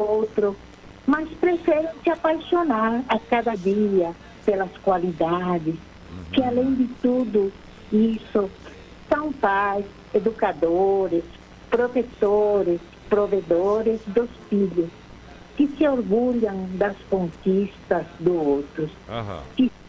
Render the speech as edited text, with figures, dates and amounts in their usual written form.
outro, mas preferem se apaixonar a cada dia pelas qualidades, que além de tudo isso, são pais, educadores, professores, provedores dos filhos, que se orgulham das conquistas do outro, que